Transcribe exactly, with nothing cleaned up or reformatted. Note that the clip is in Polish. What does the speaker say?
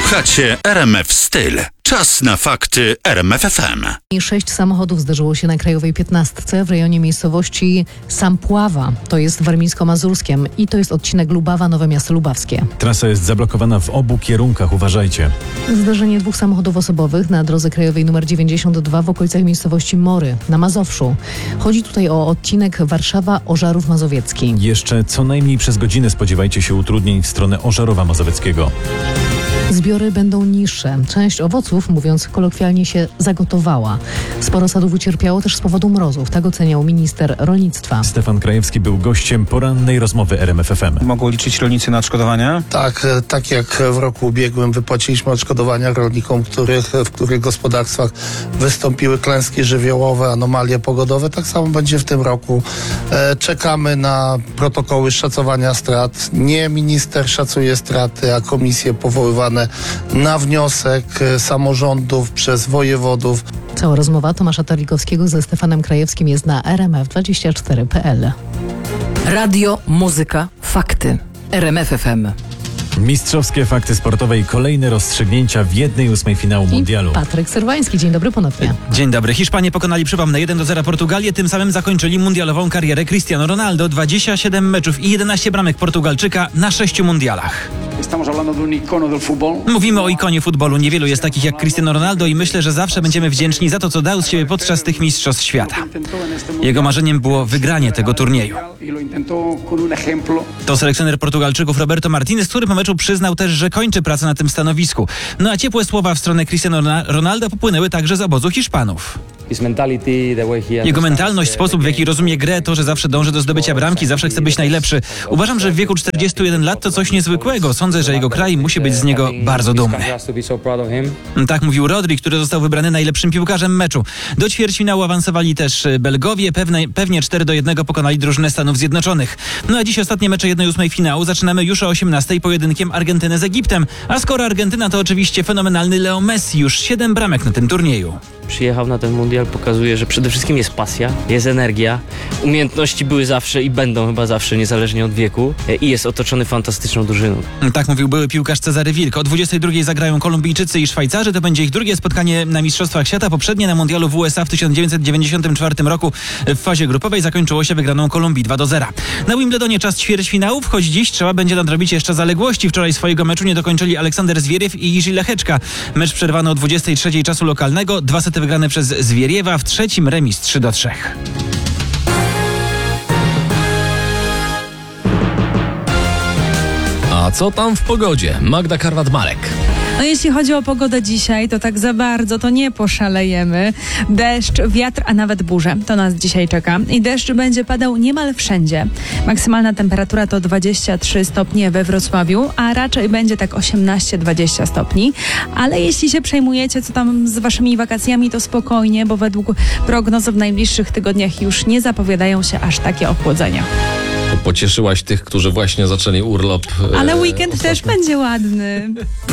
Słuchacie R M F Styl. Czas na fakty R M F F M. Sześć samochodów zdarzyło się na Krajowej piętnastce w rejonie miejscowości Sampława. To jest w Warmińsko-Mazurskiem i to jest odcinek Lubawa-Nowe Miasto Lubawskie. Trasa jest zablokowana w obu kierunkach, uważajcie. Zdarzenie dwóch samochodów osobowych na drodze krajowej nr dziewięćdziesiąt dwa w okolicach miejscowości Mory na Mazowszu. Chodzi tutaj o odcinek Warszawa-Ożarów Mazowiecki. Jeszcze co najmniej przez godzinę spodziewajcie się utrudnień w stronę Ożarowa Mazowieckiego. Zbiory będą niższe. Część owoców, mówiąc kolokwialnie, się zagotowała. Sporo sadów ucierpiało też z powodu mrozów. Tak oceniał minister rolnictwa. Stefan Krajewski był gościem porannej rozmowy R M F F M. Mogą liczyć rolnicy na odszkodowania? Tak, tak jak w roku ubiegłym wypłaciliśmy odszkodowania rolnikom, których, w których gospodarstwach wystąpiły klęski żywiołowe, anomalie pogodowe, tak samo będzie w tym roku. E, czekamy na protokoły szacowania strat. Nie minister szacuje straty, a komisje powoływane na wniosek samorządów przez wojewodów. Cała rozmowa Tomasza Tarlikowskiego ze Stefanem Krajewskim jest na r m f dwadzieścia cztery kropka p l. Radio, muzyka, fakty. R M F F M. Mistrzowskie fakty sportowe i kolejne rozstrzygnięcia w jednej ósmej finału mundialu. I Patryk Serwański, dzień dobry ponownie. Dzień dobry. Hiszpanie pokonali, przypomnę, jeden do zera Portugalię, tym samym zakończyli mundialową karierę Cristiano Ronaldo. dwadzieścia siedem meczów i jedenaście bramek Portugalczyka na sześciu mundialach. Mówimy o ikonie futbolu. Niewielu jest takich jak Cristiano Ronaldo i myślę, że zawsze będziemy wdzięczni za to, co dał z siebie podczas tych mistrzostw świata. Jego marzeniem było wygranie tego turnieju. To selekcjoner Portugalczyków Roberto Martinez, który po meczu przyznał też, że kończy pracę na tym stanowisku. No a ciepłe słowa w stronę Cristiano Ronaldo popłynęły także z obozu Hiszpanów. Jego mentalność, sposób, w jaki rozumie grę, to, że zawsze dąży do zdobycia bramki, zawsze chce być najlepszy. Uważam, że w wieku czterdziestu jeden lat to coś niezwykłego. Sądzę, że jego kraj musi być z niego bardzo dumny. Tak mówił Rodri, który został wybrany najlepszym piłkarzem meczu. Do ćwierćfinału awansowali też Belgowie, pewne, pewnie cztery do jednego pokonali drużynę Stanów Zjednoczonych. No a dziś ostatnie mecze jednej ósmej finału. Zaczynamy już o osiemnastej pojedynkiem Argentyny z Egiptem. A skoro Argentyna, to oczywiście fenomenalny Leo Messi, już siedem bramek na tym turnieju. Przyjechał na ten mundial, pokazuje, że przede wszystkim jest pasja, jest energia, umiejętności były zawsze i będą chyba zawsze, niezależnie od wieku, i jest otoczony fantastyczną drużyną. Tak mówił były piłkarz Cezary Wilk. O dwudziestej drugiej zagrają Kolumbijczycy i Szwajcarzy. To będzie ich drugie spotkanie na Mistrzostwach Świata. Poprzednie na mundialu w U S A w tysiąc dziewięćset dziewięćdziesiątym czwartym roku w fazie grupowej zakończyło się wygraną Kolumbii dwa do zera. Na Wimbledonie czas ćwierćfinałów, choć dziś trzeba będzie nadrobić jeszcze zaległości. Wczoraj swojego meczu nie dokończyli Aleksander Zwieriew i Jiří Lehečka. Mecz przerwano o dwudziestej trzeciej czasu lokalnego. Dwa sety wygrane przez Zwieriewa, w trzecim remis trzy do trzech. A co tam w pogodzie? Magda Karwat-Marek. No jeśli chodzi o pogodę dzisiaj, to tak za bardzo to nie poszalejemy. Deszcz, wiatr, a nawet burze. To nas dzisiaj czeka. I deszcz będzie padał niemal wszędzie. Maksymalna temperatura to dwadzieścia trzy stopnie we Wrocławiu, a raczej będzie tak osiemnaście dwadzieścia stopni. Ale jeśli się przejmujecie, co tam z waszymi wakacjami, to spokojnie, bo według prognoz w najbliższych tygodniach już nie zapowiadają się aż takie ochłodzenia. Pocieszyłaś tych, którzy właśnie zaczęli urlop. Ale e, weekend ostatnio. też będzie ładny.